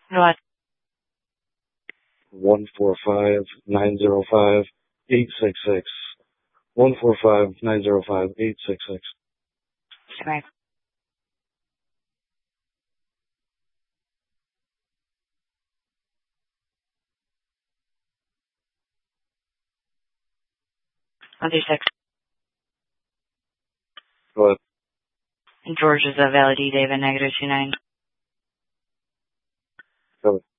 What? 145-905-866. 145-905-866. Right. I'll do 6. What? George is a valid David, -29. Cover.